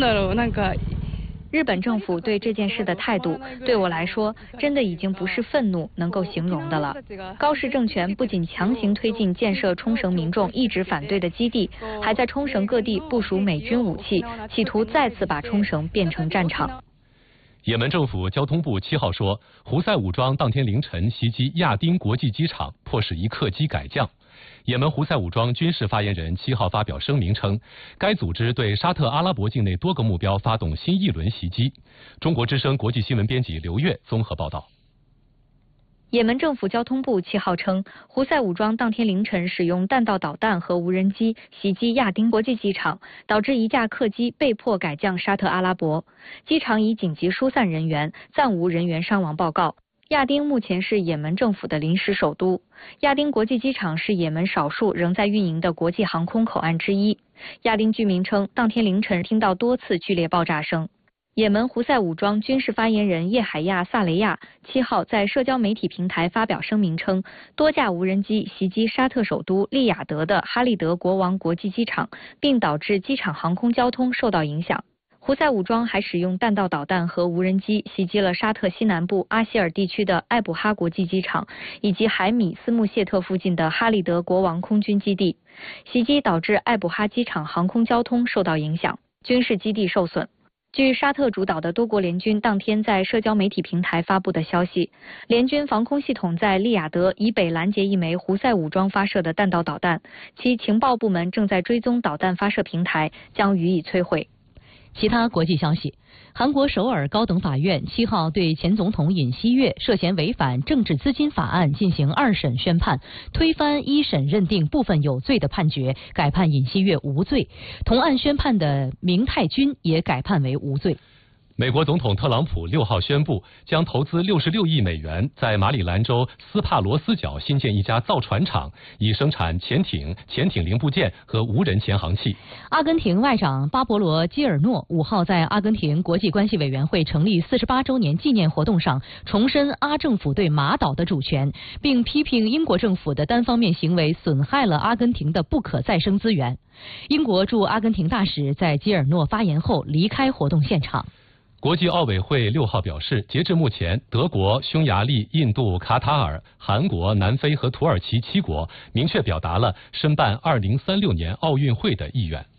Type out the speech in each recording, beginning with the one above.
日本政府对这件事的态度，对我来说，真的已经不是愤怒能够形容的了。高市政权不仅强行推进建设冲绳民众一直反对的基地，还在冲绳各地部署美军武器，企图再次把冲绳变成战场。 也门政府交通部7号说，胡塞武装当天凌晨袭击亚丁国际机场，迫使一客机改降。也门胡塞武装军事发言人7号发表声明称，该组织对沙特阿拉伯境内多个目标发动新一轮袭击。中国之声国际新闻编辑刘越综合报道。 也门政府交通部7号称，胡塞武装当天凌晨使用弹道导弹和无人机袭击亚丁国际机场，导致一架客机被迫改降沙特阿拉伯。机场已紧急疏散人员，暂无人员伤亡报告。亚丁目前是也门政府的临时首都。亚丁国际机场是也门少数仍在运营的国际航空口岸之一。亚丁居民称，当天凌晨听到多次剧烈爆炸声。也门胡塞武装军事发言人叶海亚·萨雷亚7号在社交媒体平台发表声明称，多架无人机袭击沙特首都利雅得的哈利德国王国际机场，并导致机场航空交通受到影响。胡塞武装还使用弹道导弹和无人机袭击了沙特西南部阿希尔地区的艾卜哈国际机场，以及海米斯穆谢特附近的哈利德国王空军基地。袭击导致艾卜哈机场航空交通受到影响，军事基地受损。据沙特主导的多国联军当天在社交媒体平台发布的消息，联军防空系统在利雅得以北拦截一枚胡塞武装发射的弹道导弹，其情报部门正在追踪导弹发射平台，将予以摧毁。 其他国际消息，韩国首尔高等法院7号对前总统尹锡悦涉嫌违反政治资金法案进行2审宣判，推翻1审认定部分有罪的判决，改判尹锡悦无罪。同案宣判的明泰君也改判为无罪。 美国总统特朗普6号宣布，将投资66亿美元在马里兰州斯帕罗斯角新建一家造船厂，以生产潜艇、潜艇零部件和无人潜航器。 阿根廷外长巴勃罗·基尔诺5号在阿根廷国际关系委员会成立48周年纪念活动上，重申阿政府对马岛的主权，并批评英国政府的单方面行为损害了阿根廷的不可再生资源。英国驻阿根廷大使在基尔诺发言后离开活动现场。 国际奥委会6号表示，截至目前，德国、匈牙利、印度、卡塔尔、韩国、南非和土耳其7国明确表达了申办2036年奥运会的意愿。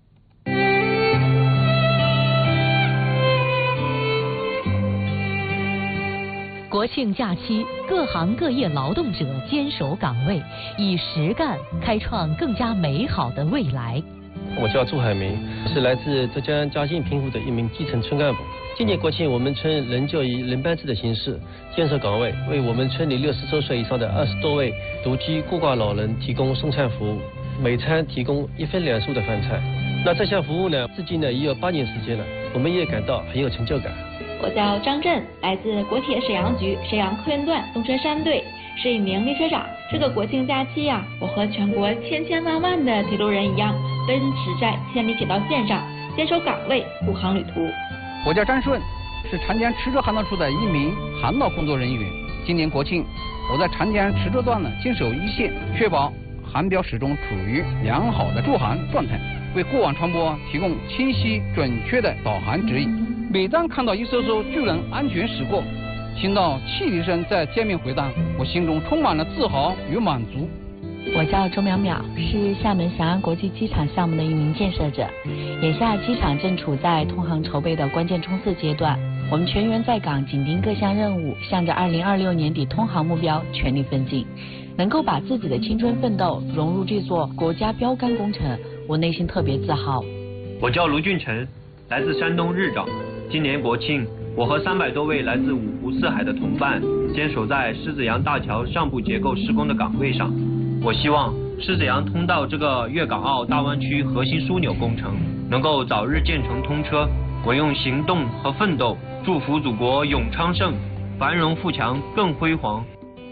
国庆假期，各行各业劳动者坚守岗位，以实干开创更加美好的未来。 我叫祝海明，是来自浙江嘉兴平湖的一名基层村干部。今年国庆，我们村仍旧以轮班制的形式坚守岗位，为我们村里60周岁以上的20多位独居孤寡老人提供送餐服务，每餐提供1分2粟的饭菜。那这项服务呢，至今呢已有8年时间了，我们也感到很有成就感。 我叫张震，来自国铁沈阳局沈阳客运段东车山队，是一名列车长。这个国庆假期呀，我和全国千万万的铁路人一样，奔驰在千里铁道线上，坚守岗位，护航旅途。 我叫张顺，是长江池州航道处的一名航道工作人员。今年国庆，我在长江池州段呢坚守一线，确保航标始终处于良好的驻航状态，为过往船舶提供清晰准确的导航指引。每当看到一艘艘巨轮安全驶过，听到汽笛声在街面回荡，我心中充满了自豪与满足。 我叫周淼淼，是厦门翔安国际机场项目的一名建设者。眼下机场正处在通航筹备的关键冲刺阶段，我们全员在岗，紧盯各项任务，向着2026年底通航目标全力奋进。能够把自己的青春奋斗融入这座国家标杆工程，我内心特别自豪。 我叫卢俊成，来自山东日照。今年国庆，我和300多位来自五湖四海的同伴坚守在狮子洋大桥上部结构施工的岗位上。我希望狮子洋通道这个粤港澳大湾区核心枢纽工程能够早日建成通车。我用行动和奋斗祝福祖国永昌盛，繁荣富强更辉煌。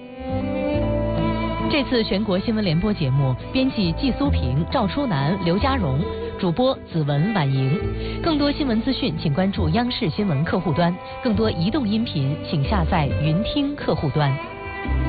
这次全国新闻联播节目，编辑季苏平、赵初南、刘家荣，主播子文、婉莹。更多新闻资讯，请关注央视新闻客户端；更多移动音频，请下载云听客户端。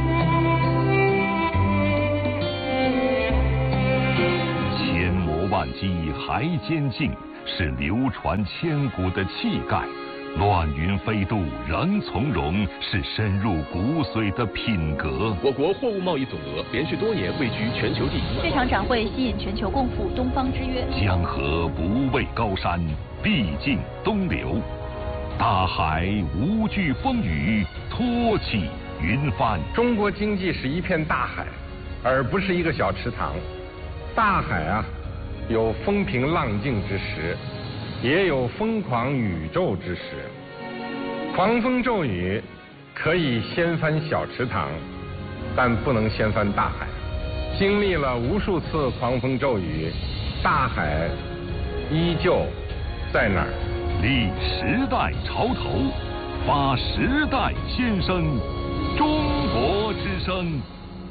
千磨万激还坚劲，是流传千古的气概。乱云飞渡仍从容，是深入骨髓的品格。 我国货物贸易总额连续多年位居全球第一。 这场展会吸引全球共赴东方之约。 江河不畏高山，必尽东流。大海无惧风雨，托起云帆。 中国经济是一片大海，而不是一个小池塘。大海啊，有风平浪静之时，也有疯狂宇宙之时。狂风骤雨可以掀翻小池塘，但不能掀翻大海。经历了无数次狂风骤雨，大海依旧在那儿。 立时代潮头，发时代先声，中国之声。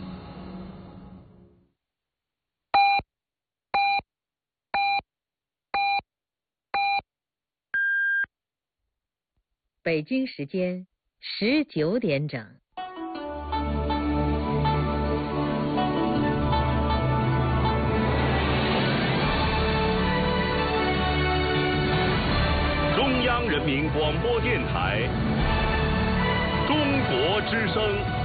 北京时间19点整。 中央人民广播电台，中国之声。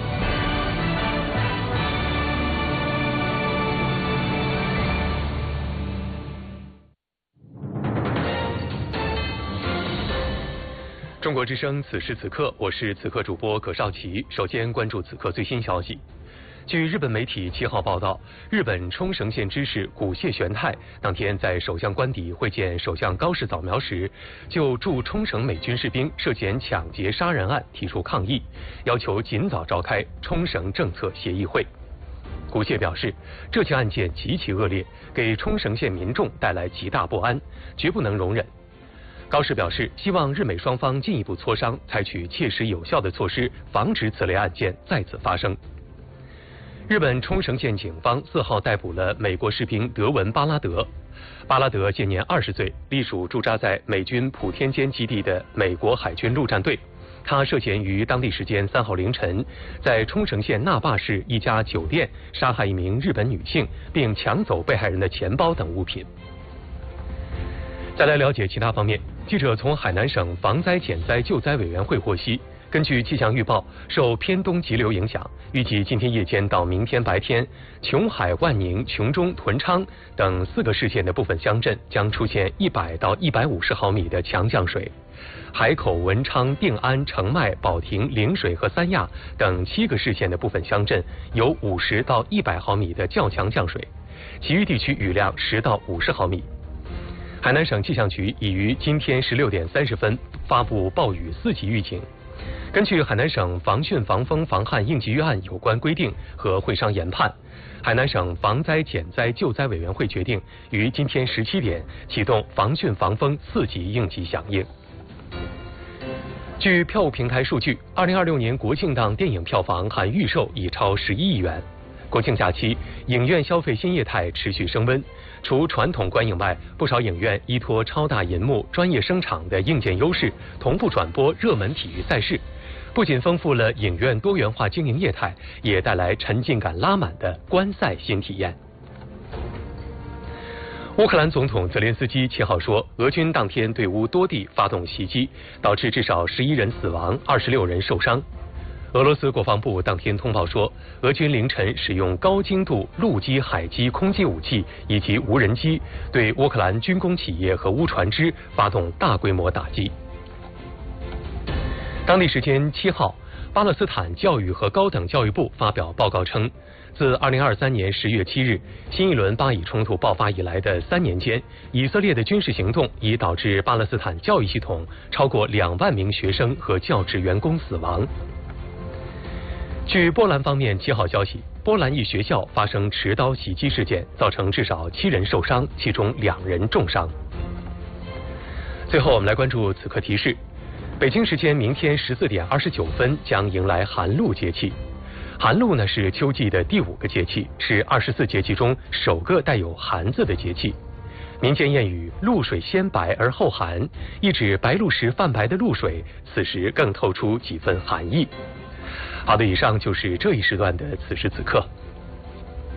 中国之声，此时此刻，我是此刻主播葛少奇。首先关注此刻最新消息。据日本媒体7号报道，日本冲绳县知事古谢玄太当天在首相官邸会见首相高市早苗时，就驻冲绳美军士兵涉嫌抢劫杀人案提出抗议，要求尽早召开冲绳政策协议会。古谢表示，这起案件极其恶劣，给冲绳县民众带来极大不安，绝不能容忍。高市表示，希望日美双方进一步磋商，采取切实有效的措施，防止此类案件再次发生。日本冲绳县警方4号逮捕了美国士兵德文·巴拉德。巴拉德现年20岁，隶属驻扎在美军普天间基地的美国海军陆战队。他涉嫌于当地时间3号凌晨，在冲绳县那霸市一家酒店杀害一名日本女性，并抢走被害人的钱包等物品。再来了解其他方面，记者从海南省防灾减灾救灾委员会获悉，根据气象预报，受偏东急流影响，预计今天夜间到明天白天，琼海、万宁、琼中、屯昌等4个市县的部分乡镇将出现100到150毫米的强降水。海口、文昌、定安、澄迈、保亭、陵水和三亚等7个市县的部分乡镇有50到100毫米的较强降水，其余地区雨量10到50毫米。海南省气象局已于今天16点30分发布暴雨4级预警。根据海南省防汛防风防旱应急预案有关规定和会商研判，海南省防灾减灾救灾委员会决定于今天17点启动防汛防风4级应急响应。据票务平台数据，2026年国庆档电影票房含预售已超11亿元。国庆假期，影院消费新业态持续升温。除传统观影外，不少影院依托超大银幕、专业声场的硬件优势，同步转播热门体育赛事，不仅丰富了影院多元化经营业态，也带来沉浸感拉满的观赛新体验。乌克兰总统泽连斯基7号说，俄军当天对乌多地发动袭击，导致至少11人死亡，26人受伤。俄罗斯国防部当天通报说，俄军凌晨使用高精度陆基、海基、空基武器以及无人机，对乌克兰军工企业和乌船只发动大规模打击。当地时间7号，巴勒斯坦教育和高等教育部发表报告称，自2023年10月7日新一轮巴以冲突爆发以来的3年间，以色列的军事行动已导致巴勒斯坦教育系统超过2万名学生和教职员工死亡。据波兰方面7号消息，波兰一学校发生持刀袭击事件，造成至少7人受伤，其中2人重伤。最后我们来关注此刻提示，北京时间明天14点29分将迎来寒露节气。寒露呢是秋季的第5个节气，是24节气中首个带有寒字的节气。民间谚语“露水先白而后寒”，意指白露时泛白的露水，此时更透出几分寒意。好的，以上就是这一时段的此时此刻。